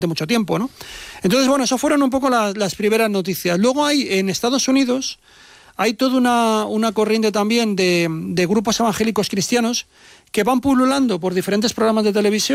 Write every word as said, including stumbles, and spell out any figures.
mucho tiempo, ¿no? Entonces, bueno, eso fueron un poco las, las primeras noticias. Luego hay, en Estados Unidos, hay toda una, una corriente también de, de grupos evangélicos cristianos que van pululando por diferentes programas de televisión